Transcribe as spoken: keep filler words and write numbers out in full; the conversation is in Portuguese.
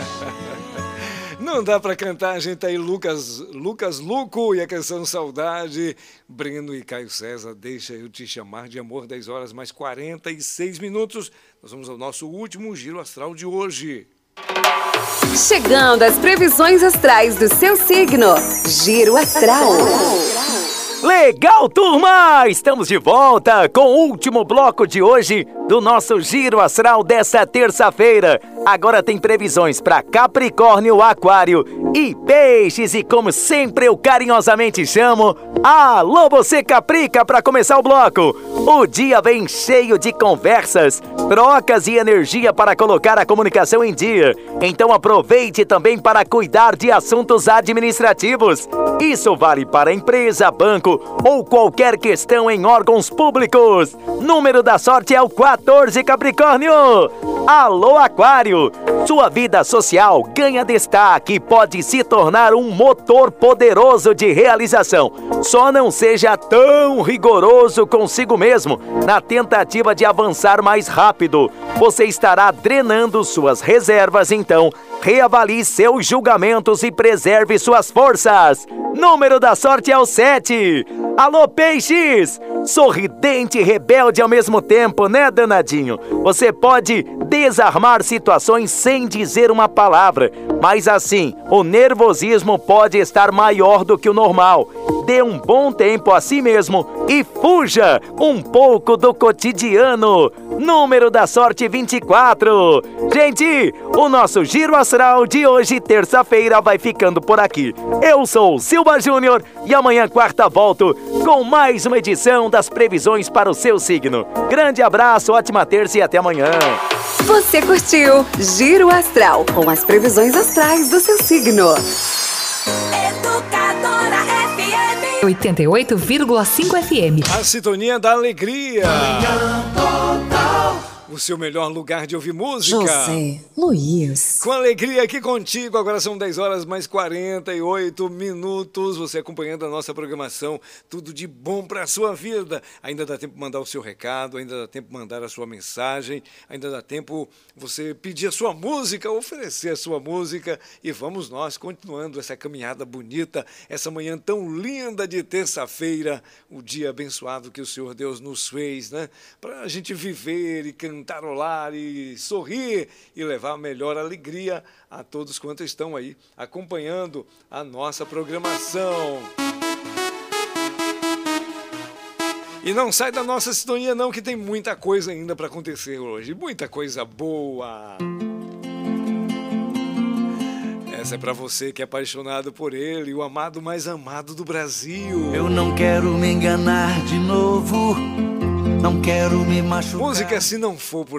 Não dá pra cantar, a gente aí, Lucas, Lucas Luco e a canção Saudade, Breno e Caio César, Deixa Eu Te Chamar de Amor, dez horas mais quarenta e seis minutos. Nós vamos ao nosso último Giro Astral de hoje. Chegando às previsões astrais do seu signo, Giro Astral. Legal, turma! Estamos de volta com o último bloco de hoje do nosso Giro Astral desta terça-feira. Agora tem previsões para Capricórnio, Aquário e Peixes. E como sempre eu carinhosamente chamo, alô você Caprica, para começar o bloco. O dia vem cheio de conversas, trocas e energia para colocar a comunicação em dia. Então aproveite também para cuidar de assuntos administrativos. Isso vale para empresa, banco ou qualquer questão em órgãos públicos. Número da sorte é o quatorze, Capricórnio. Alô, Aquário! Sua vida social ganha destaque e pode se tornar um motor poderoso de realização. Só não seja tão rigoroso consigo mesmo na tentativa de avançar mais rápido. Você estará drenando suas reservas, então reavalie seus julgamentos e preserve suas forças. Número da sorte é o sete. Alô, Peixes! Sorridente e rebelde ao mesmo tempo, né, danadinho? Você pode desarmar situações sem dizer uma palavra, mas assim, o nervosismo pode estar maior do que o normal. Dê um bom tempo a si mesmo e fuja um pouco do cotidiano. Número da sorte vinte e quatro. Gente, o nosso Giro Astral de hoje, terça-feira, vai ficando por aqui. Eu sou o Silva Júnior e amanhã, quarta, volto com mais uma edição das previsões para o seu signo. Grande abraço, ótima terça e até amanhã. Você curtiu Giro Astral com as previsões astrais do seu signo. Educadora F M oitenta e oito vírgula cinco F M. A sintonia da alegria. O seu melhor lugar de ouvir música. José Luiz. Com alegria aqui contigo, agora são dez horas mais quarenta e oito minutos, você acompanhando a nossa programação, tudo de bom para a sua vida. Ainda dá tempo de mandar o seu recado, ainda dá tempo de mandar a sua mensagem, ainda dá tempo você pedir a sua música, oferecer a sua música, e vamos nós continuando essa caminhada bonita, essa manhã tão linda de terça-feira, o dia abençoado que o Senhor Deus nos fez, né? Para a gente viver e cantarolar e sorrir e levar a melhor alegria a todos quantos estão aí acompanhando a nossa programação. E não sai da nossa sintonia não, que tem muita coisa ainda para acontecer hoje, muita coisa boa. Essa é para você que é apaixonado por ele, o amado mais amado do Brasil. Eu não quero me enganar de novo, não quero me machucar. Música Se Não For Por